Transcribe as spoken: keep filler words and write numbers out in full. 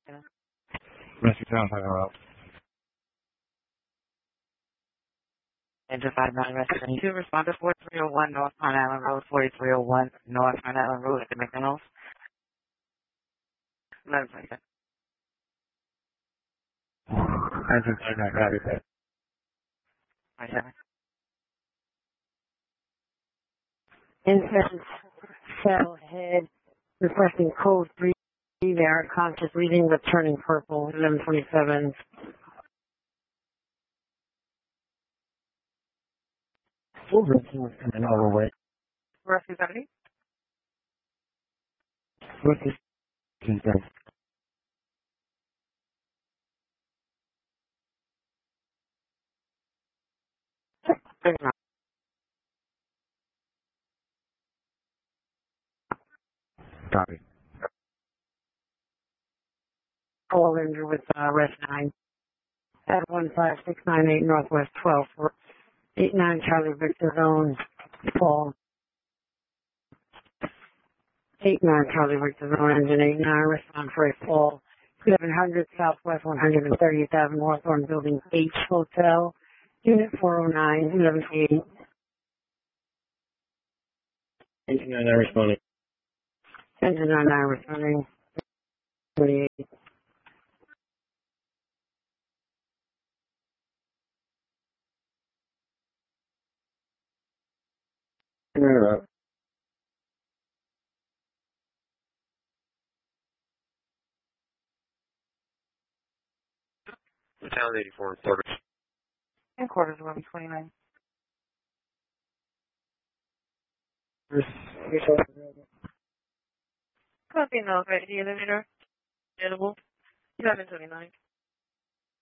Yeah. Rescue Town, Highland Road. Enter five nine Rescue twenty-two, respond to forty-three oh one North Pine Island Road, forty-three oh one North Pine Island Road at the McDonald's. eleven twenty-seven. Engine five nine, copy that. twenty-seven. Incident cell head requesting code three there, conscious reading but turning purple, eleven twenty-seven. Wolverine was coming overweight. Rescue seventy. What is he does? Copy. Call injured with uh, rest nine at one five six nine eight Northwest twelve for eight nine Charlie Victor Zone, fall. eight nine Charlie Victor Zone, engine eight nine, respond for a fall. eleven hundred Southwest one hundred thirtieth Avenue, Hawthorne Building H Hotel, Unit four oh nine, eleven eighty. Engine nine nine responding. Engine nine nine responding. twenty-eight. Interrupt. Town eighty-four, quarters. And quarters eleven twenty-nine. Copy and right the elevator. Available. eleven twenty-nine.